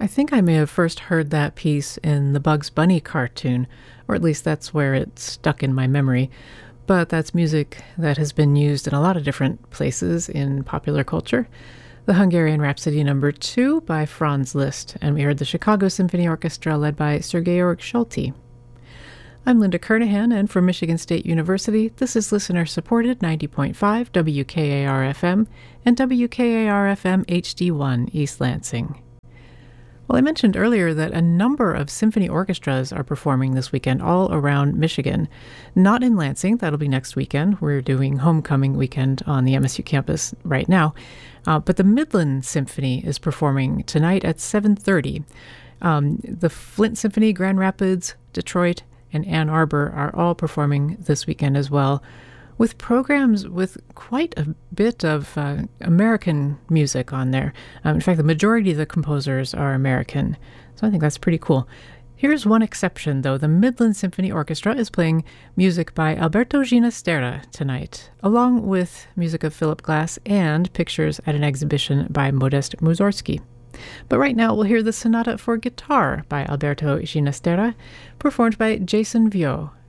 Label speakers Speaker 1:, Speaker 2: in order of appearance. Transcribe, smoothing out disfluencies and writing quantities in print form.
Speaker 1: I think I may have first heard that piece in the Bugs Bunny cartoon, or at least that's where it stuck in my memory. But that's music that has been used in a lot of different places in popular culture. The Hungarian Rhapsody No. 2 by Franz Liszt, and we heard the Chicago Symphony Orchestra led by Sir Georg Solti. I'm Linda Kernahan, and from Michigan State University, this is listener-supported 90.5 WKAR-FM and WKAR-FM HD1 East Lansing. Well, I mentioned earlier that a number of symphony orchestras are performing this weekend all around Michigan. Not in Lansing, that'll be next weekend. We're doing homecoming weekend on the MSU campus right now. But the Midland Symphony is performing tonight at 7:30. The Flint Symphony, Grand Rapids, Detroit, and Ann Arbor are all performing this weekend as well, with programs with quite a bit of American music on there. In fact, the majority of the composers are American, so I think that's pretty cool. Here's one exception, though. The Midland Symphony Orchestra is playing music by Alberto Ginastera tonight, along with music of Philip Glass and pictures at an exhibition by Modest Mussorgsky. But right now, we'll hear the Sonata for Guitar by Alberto Ginastera, performed by Jason Viau